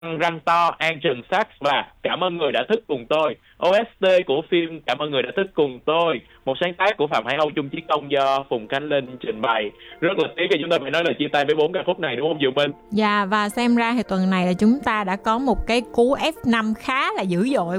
Răng to, An Trừng Sachs và Cảm ơn người đã thức cùng tôi. OST của phim Cảm ơn người đã thức cùng tôi, một sáng tác của Phạm Hải Âu, Chung Chí Công do Phùng Khánh Linh trình bày. Rất là tiếc là chúng ta phải nói lời chia tay với 4 ca khúc này, đúng không Diệu Minh? Dạ, và xem ra thì tuần này là chúng ta đã có một cái cú F5 khá là dữ dội